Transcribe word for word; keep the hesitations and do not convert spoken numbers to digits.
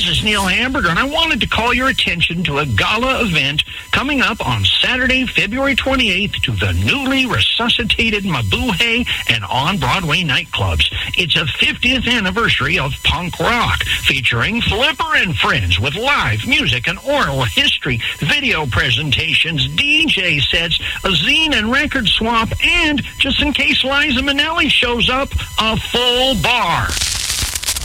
This is Neil Hamburger, and I wanted to call your attention to a gala event coming up on Saturday, February twenty-eighth to the newly resuscitated Mabuhay and On-Broadway nightclubs. It's a fiftieth anniversary of punk rock, featuring Flipper and Friends with live music and oral history, video presentations, D J sets, a zine and record swap, and, just in case Liza Minnelli shows up, a full bar.